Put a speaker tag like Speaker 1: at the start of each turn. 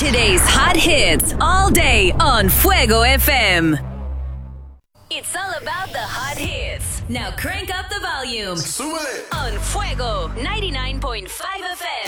Speaker 1: Today's hot hits all day on Fuego FM. It's all about the hot hits. Now crank up the volume.
Speaker 2: Súbele.
Speaker 1: On Fuego 99.5 FM.